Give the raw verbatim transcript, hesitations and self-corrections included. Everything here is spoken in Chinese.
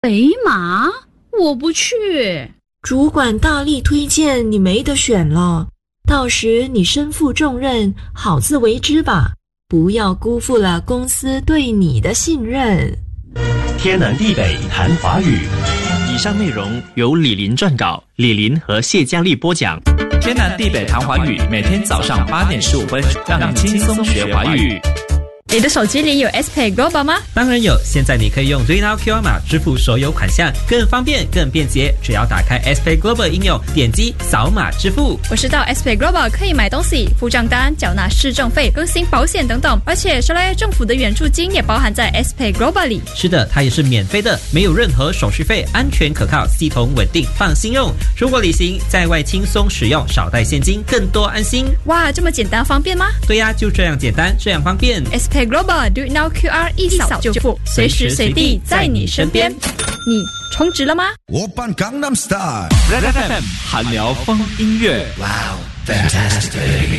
北马？我不去。 主管大力推荐，你没得选了。到时你身负重任，好自为之吧，不要辜负了公司对你的信任。 天南地北谈华语。 以上内容由李林撰稿，李林和谢佳丽播讲。 天南地北谈华语，每天早上八点十五分，让你轻松学华语。 你的手机里有 S P A Y Global 吗？ 当然有，现在你可以用 Do It Now Q R 码支付所有款项，更方便更便捷。只要打开 S P A Y Global 应用，点击扫码支付。 我知道 S P A Y Global 可以买东西、付账单、缴纳市政费、更新保险等等，而且说来政府的援助金也包含在 S P A Y Global 里。 是的，它也是免费的，没有任何手续费，安全可靠，系统稳定，放心用。出国旅行在外轻松使用，少带现金，更多安心。 哇，这么简单方便吗？ 对呀，就这样简单，这样方便。 S P A Y Global Do It Now Q R 一扫就付，随时随地在你身边。你充值了吗？ Oppan Gangnam Style Red F M 韩聊风音乐。 Wow, fantastic.